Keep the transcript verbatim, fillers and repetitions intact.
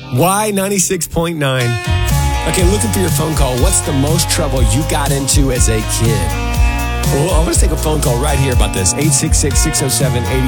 Y ninety-six point nine. Okay, looking for your phone call. What's the most trouble you got into as a kid? Well, I'm going to take a phone call right here about this. eight six six, six oh seven, eight